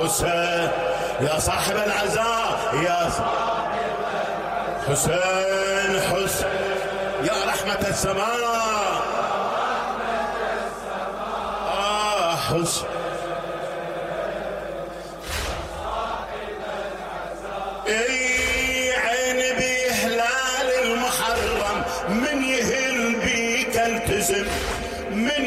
حسين يا صاحب العزاء يا حسين حسين يا رحمة السماء حسين اي عين بهلال المحرم من يهل بيك التزم